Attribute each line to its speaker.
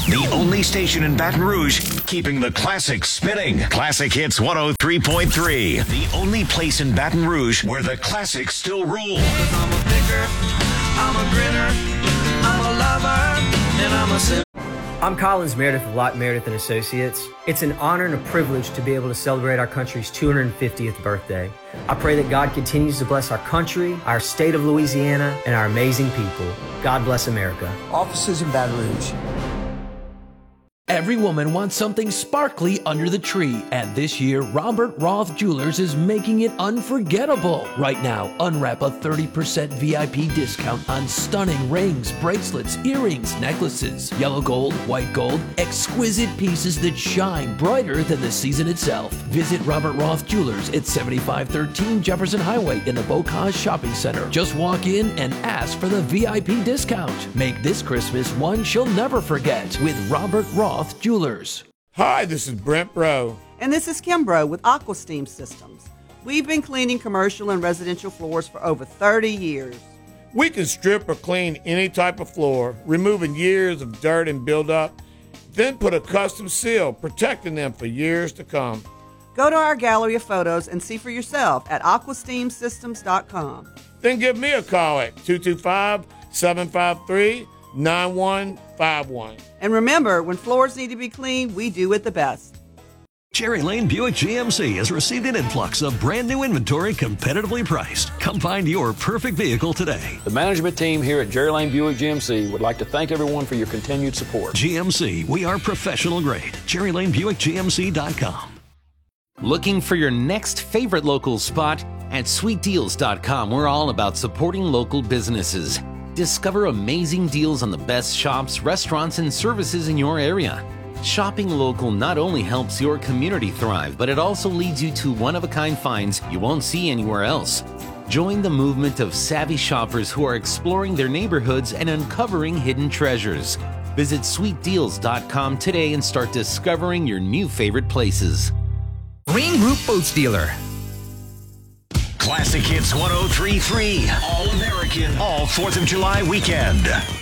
Speaker 1: The only station in Baton Rouge keeping the classics spinning. Classic Hits 103.3. The only place in Baton Rouge where the classics still rule.
Speaker 2: I'm a picker, I'm a grinner, I'm a lover, and I'm a sip.
Speaker 3: I'm Collins Meredith of Lott Meredith & Associates. It's an honor and a privilege to be able to celebrate our country's 250th birthday. I pray that God continues to bless our country, our state of Louisiana, and our amazing people. God bless America.
Speaker 4: Offices in Baton Rouge.
Speaker 5: Every woman wants something sparkly under the tree, and this year, Robert Roth Jewelers is making it unforgettable. Right now, unwrap a 30% VIP discount on stunning rings, bracelets, earrings, necklaces, yellow gold, white gold, exquisite pieces that shine brighter than the season itself. Visit Robert Roth Jewelers at 7513 Jefferson Highway in the Bocage Shopping Center. Just walk in and ask for the VIP discount. Make this Christmas one she'll never forget with Robert Roth Jewelers.
Speaker 6: Hi, this is Brent Bro.
Speaker 7: And this is Kim Bro with AquaSteam Systems. We've been cleaning commercial and residential floors for over 30 years.
Speaker 6: We can strip or clean any type of floor, removing years of dirt and buildup, then put a custom seal, protecting them for years to come.
Speaker 7: Go to our gallery of photos and see for yourself at aquasteamsystems.com.
Speaker 6: Then give me a call at 225-753-9151.
Speaker 7: And remember, when floors need to be cleaned, we do it the best.
Speaker 8: Cherry Lane Buick GMC has received an influx of brand new inventory competitively priced. Come find your perfect vehicle today.
Speaker 9: The management team here at Cherry Lane Buick GMC would like to thank everyone for your continued support.
Speaker 8: GMC, we are professional grade. CherryLaneBuickGMC.com.
Speaker 10: Looking for your next favorite local spot? At SweetDeals.com, we're all about supporting local businesses. Discover amazing deals on the best shops, restaurants, and services in your area. Shopping local not only helps your community thrive, but it also leads you to one-of-a-kind finds you won't see anywhere else. Join the movement of savvy shoppers who are exploring their neighborhoods and uncovering hidden treasures. Visit SweetDeals.com today and start discovering your new favorite places.
Speaker 11: Green Group Boats Dealer.
Speaker 1: Classic Hits 103.3. All American. All 4th of July weekend.